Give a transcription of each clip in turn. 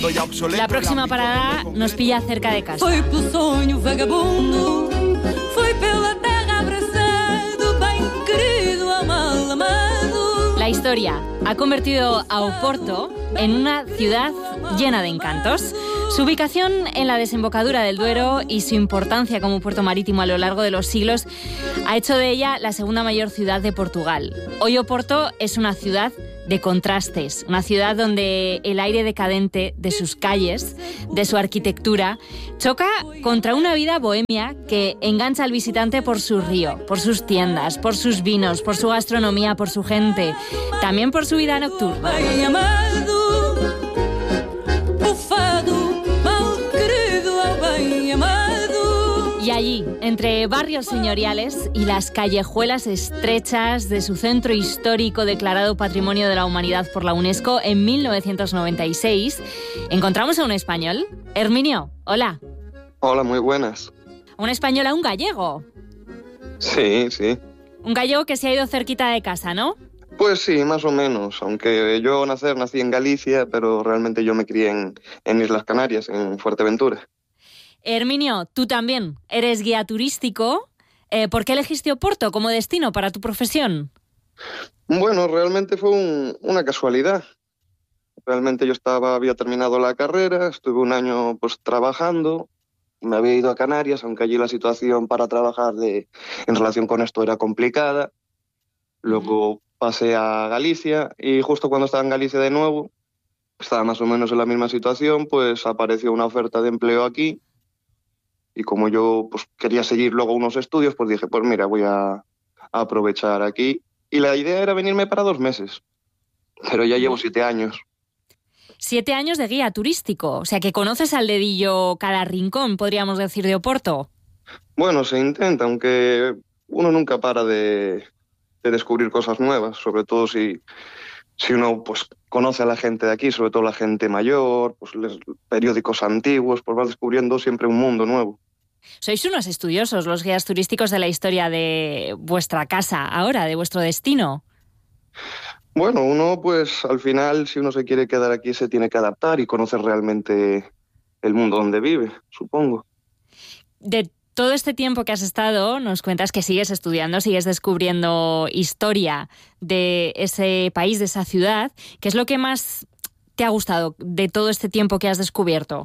La próxima parada nos pilla cerca de casa. Foi pelo sonho vagabundo, foi pela terra abraçado, bem querido, amado, amado. La historia ha convertido a Oporto en una ciudad llena de encantos. Su ubicación en la desembocadura del Duero y su importancia como puerto marítimo a lo largo de los siglos ha hecho de ella la segunda mayor ciudad de Portugal. Hoy Oporto es una ciudad de contrastes, una ciudad donde el aire decadente de sus calles, de su arquitectura, choca contra una vida bohemia que engancha al visitante por su río, por sus tiendas, por sus vinos, por su gastronomía, por su gente, también por su vida nocturna. Y allí, entre barrios señoriales y las callejuelas estrechas de su centro histórico declarado Patrimonio de la Humanidad por la UNESCO en 1996, encontramos a un español. Herminio, hola. Hola, muy buenas. Un español a un gallego. Sí. Un gallego que se ha ido cerquita de casa, ¿no? Pues sí, más o menos, aunque yo nací en Galicia, pero realmente yo me crié en Islas Canarias, en Fuerteventura. Herminio, tú también eres guía turístico. ¿Por qué elegiste Oporto como destino para tu profesión? Bueno, realmente fue una casualidad. Realmente yo había terminado la carrera, estuve un año pues trabajando, me había ido a Canarias, aunque allí la situación para trabajar en relación con esto era complicada. Luego pasé a Galicia y justo cuando estaba en Galicia de nuevo, estaba más o menos en la misma situación, pues apareció una oferta de empleo aquí. Y como yo pues quería seguir luego unos estudios, pues dije, pues mira, voy a aprovechar aquí. Y la idea era venirme para 2 meses, pero ya llevo 7 años. 7 años de guía turístico, o sea que conoces al dedillo cada rincón, podríamos decir, de Oporto. Bueno, se intenta, aunque uno nunca para de descubrir cosas nuevas, sobre todo si uno pues conoce a la gente de aquí, sobre todo la gente mayor, pues los periódicos antiguos, pues vas descubriendo siempre un mundo nuevo. Sois unos estudiosos, los guías turísticos, de la historia de vuestra casa ahora, de vuestro destino. Bueno, uno pues al final, si uno se quiere quedar aquí, se tiene que adaptar y conocer realmente el mundo donde vive, supongo. De todo este tiempo que has estado, nos cuentas que sigues estudiando, sigues descubriendo historia de ese país, de esa ciudad. ¿Qué es lo que más te ha gustado de todo este tiempo que has descubierto?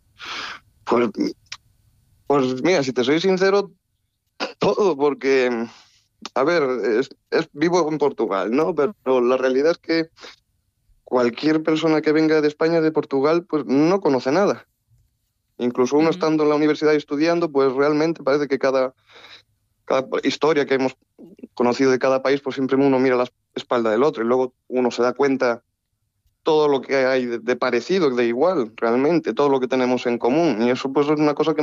Pues mira, si te soy sincero, todo, porque, a ver, vivo en Portugal, ¿no? Pero la realidad es que cualquier persona que venga de España, de Portugal, pues no conoce nada. Incluso uno estando en la universidad y estudiando, pues realmente parece que cada historia que hemos conocido de cada país, pues siempre uno mira la espalda del otro y luego uno se da cuenta todo lo que hay de parecido, de igual, realmente, todo lo que tenemos en común. Y eso pues es una cosa que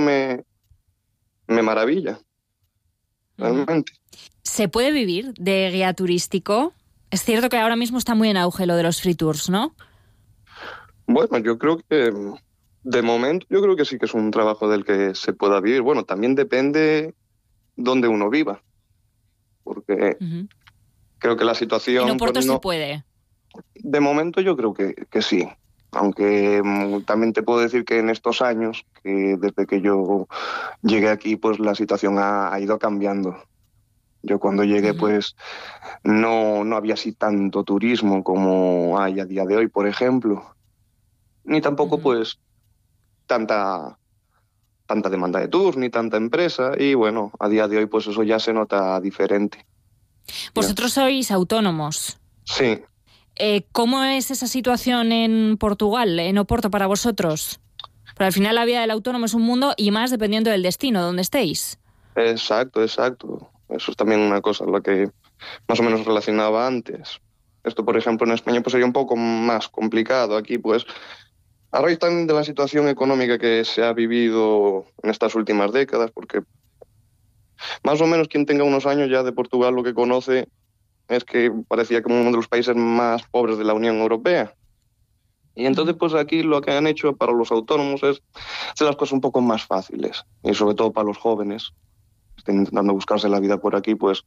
me maravilla, realmente. ¿Se puede vivir de guía turístico? Es cierto que ahora mismo está muy en auge lo de los free tours, ¿no? Bueno, yo creo que de momento yo creo que sí que es un trabajo del que se pueda vivir. Bueno, también depende dónde uno viva, porque creo que la situación... En Oporto pues, no, se puede. De momento yo creo que sí, aunque también te puedo decir que en estos años, que desde que yo llegué aquí, pues la situación ha ido cambiando. Yo cuando llegué pues no había así tanto turismo como hay a día de hoy, por ejemplo, ni tampoco pues tanta demanda de tours, ni tanta empresa, y bueno, a día de hoy pues eso ya se nota diferente. Vosotros sois autónomos. Sí. ¿Cómo es esa situación en Portugal, en Oporto, para vosotros? Pero al final la vida del autónomo es un mundo, y más dependiendo del destino, donde estéis. Exacto. Eso es también una cosa la que más o menos relacionaba antes. Esto, por ejemplo, en España pues sería un poco más complicado. Aquí pues a raíz también de la situación económica que se ha vivido en estas últimas décadas, porque más o menos quien tenga unos años ya de Portugal lo que conoce es que parecía como uno de los países más pobres de la Unión Europea. Y entonces pues aquí lo que han hecho para los autónomos es hacer las cosas un poco más fáciles, y sobre todo para los jóvenes que estén intentando buscarse la vida por aquí, pues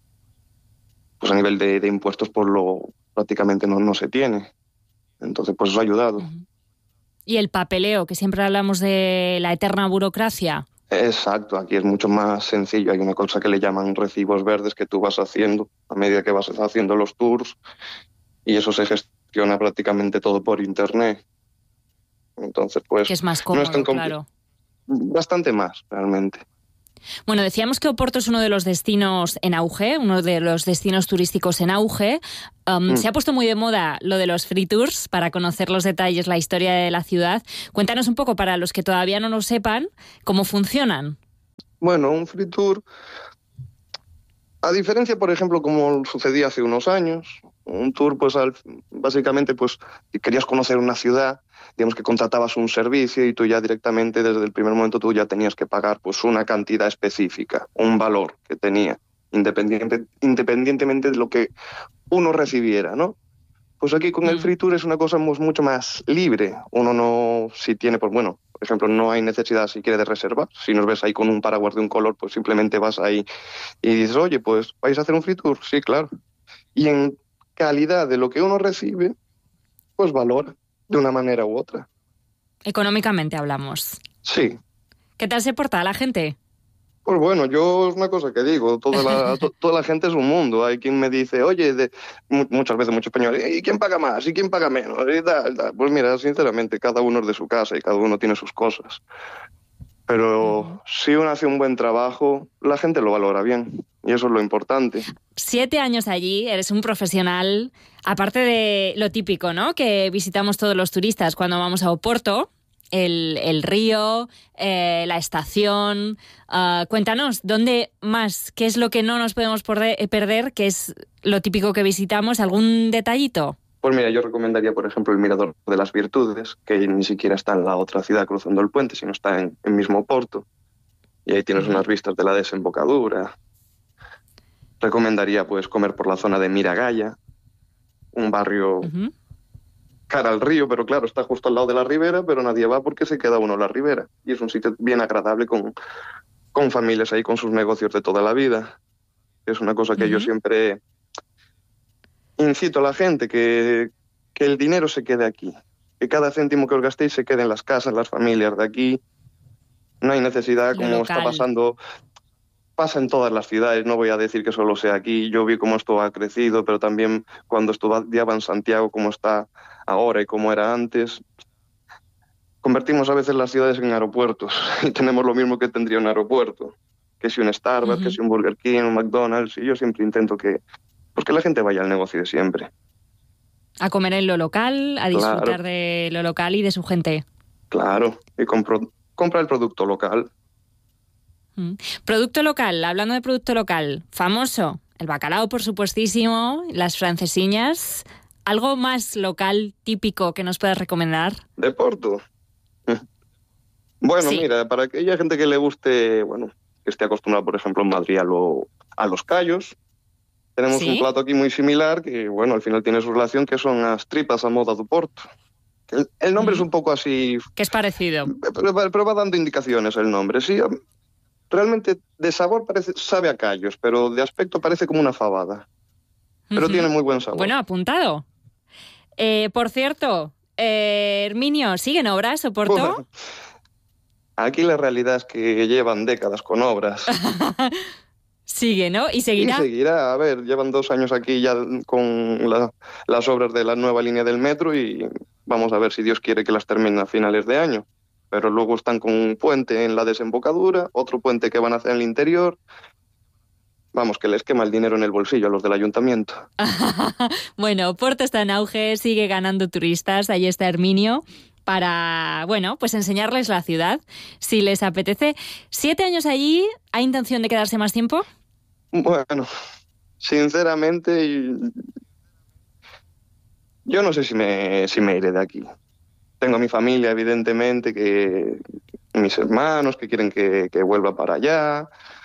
a nivel de impuestos pues prácticamente no se tiene. Entonces pues eso ha ayudado. Y el papeleo, que siempre hablamos de la eterna burocracia. Exacto, aquí es mucho más sencillo. Hay una cosa que le llaman recibos verdes que tú vas haciendo a medida que vas haciendo los tours y eso se gestiona prácticamente todo por internet. Entonces, pues... Que es más no es tan cómodo, claro. Bastante más, realmente. Bueno, decíamos que Oporto es uno de los destinos en auge, uno de los destinos turísticos en auge. Se ha puesto muy de moda lo de los free tours para conocer los detalles, la historia de la ciudad. Cuéntanos un poco, para los que todavía no lo sepan, cómo funcionan. Bueno, un free tour, a diferencia, por ejemplo, como sucedía hace unos años, un tour, pues básicamente, pues si querías conocer una ciudad, digamos que contratabas un servicio y tú ya directamente, desde el primer momento, tú ya tenías que pagar pues una cantidad específica, un valor que tenía, independientemente de lo que uno recibiera, ¿no? Pues aquí con el free tour es una cosa mucho más libre. Uno no, si tiene, pues bueno, por ejemplo, no hay necesidad si quiere de reservar. Si nos ves ahí con un paraguas de un color, pues simplemente vas ahí y dices, oye, pues ¿vais a hacer un free tour? Sí, claro. Y en calidad de lo que uno recibe, pues valora de una manera u otra. Económicamente hablamos. Sí. ¿Qué tal se porta la gente? Pues bueno, yo es una cosa que digo, toda la gente es un mundo. Hay quien me dice, oye, muchas veces muchos españoles, ¿y quién paga más? ¿Y quién paga menos? Y tal. Pues mira, sinceramente, cada uno es de su casa y cada uno tiene sus cosas. Pero si uno hace un buen trabajo, la gente lo valora bien. Y eso es lo importante. 7 años allí, eres un profesional, aparte de lo típico, ¿no?, que visitamos todos los turistas cuando vamos a Oporto. El río, la estación. Cuéntanos, ¿dónde más? ¿Qué es lo que no nos podemos perder? ¿Qué es lo típico que visitamos? ¿Algún detallito? Pues mira, yo recomendaría, por ejemplo, el Mirador de las Virtudes, que ni siquiera está en la otra ciudad cruzando el puente, sino está en mismo Oporto. Y ahí tienes unas vistas de la desembocadura. Recomendaría, pues, comer por la zona de Miragaya, un barrio... cara al río, pero claro, está justo al lado de la ribera, pero nadie va porque se queda uno en la ribera. Y es un sitio bien agradable con familias ahí, con sus negocios de toda la vida. Es una cosa que yo siempre incito a la gente, que el dinero se quede aquí. Que cada céntimo que os gastéis se quede en las casas, las familias de aquí. No hay necesidad, como está pasando... Pasa en todas las ciudades, no voy a decir que solo sea aquí. Yo vi cómo esto ha crecido, pero también cuando estudiaba en Santiago, cómo está ahora y cómo era antes. Convertimos a veces las ciudades en aeropuertos y tenemos lo mismo que tendría un aeropuerto. Que si un Starbucks, que si un Burger King, un McDonald's. Y yo siempre intento que la gente vaya al negocio de siempre. A comer en lo local, a disfrutar de lo local y de su gente. Claro, y compra el producto local. Producto local, hablando de producto local, famoso, el bacalao, por supuestísimo, las francesiñas. ¿Algo más local, típico, que nos puedas recomendar? ¿De Porto? Bueno, sí. Mira, para aquella gente que le guste, bueno, que esté acostumbrada, por ejemplo, en Madrid a los callos, tenemos un plato aquí muy similar que, bueno, al final tiene su relación, que son las tripas a moda do Porto. El nombre es un poco así... Que es parecido. Pero va dando indicaciones el nombre, sí. Realmente de sabor sabe a callos, pero de aspecto parece como una fabada. Pero tiene muy buen sabor. Bueno, apuntado. Por cierto, Herminio, ¿siguen obras, Oporto? Bueno, aquí la realidad es que llevan décadas con obras. Sigue, ¿no? ¿Y seguirá? Y seguirá. A ver, llevan 2 años aquí ya con las obras de la nueva línea del metro y vamos a ver si Dios quiere que las terminen a finales de año. Pero luego están con un puente en la desembocadura, otro puente que van a hacer en el interior. Vamos, que les quema el dinero en el bolsillo a los del ayuntamiento. Bueno, Oporto está en auge, sigue ganando turistas. Ahí está Herminio para, bueno, pues enseñarles la ciudad, si les apetece. 7 años allí, ¿hay intención de quedarse más tiempo? Bueno, sinceramente, yo no sé si me iré de aquí. Tengo a mi familia, evidentemente, mis hermanos que quieren que vuelva para allá.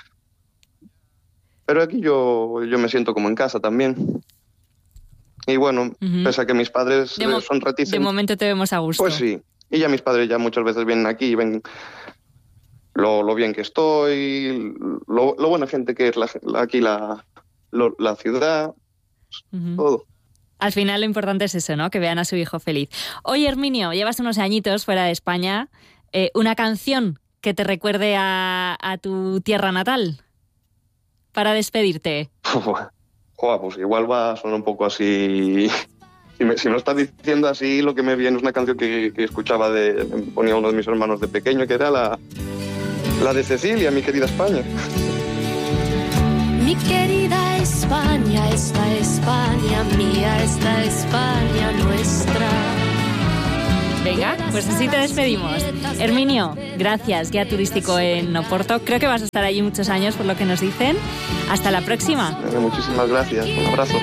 Pero aquí yo me siento como en casa también. Y bueno, pese a que mis padres son reticentes... De momento te vemos a gusto. Pues sí. Y ya mis padres ya muchas veces vienen aquí y ven lo bien que estoy, lo buena gente que es aquí la ciudad, todo. Al final lo importante es eso, ¿no? Que vean a su hijo feliz. Oye, Herminio, llevas unos añitos fuera de España. ¿Una canción que te recuerde a tu tierra natal para despedirte? Joder, pues igual va a sonar un poco así. Si me lo estás diciendo así, lo que me viene es una canción que escuchaba, ponía uno de mis hermanos de pequeño, que era la de Cecilia, Mi querida España. Mi querida España, esta España mía, esta España nuestra. Venga, pues así te despedimos. Herminio, gracias, guía turístico en Oporto. Creo que vas a estar allí muchos años, por lo que nos dicen. Hasta la próxima. Muchísimas gracias. Un abrazo.